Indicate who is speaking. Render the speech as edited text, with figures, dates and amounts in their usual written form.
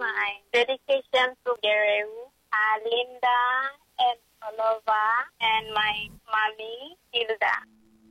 Speaker 1: my dedication to Guerrero, Linda and Olova, and my mommy, Hilda.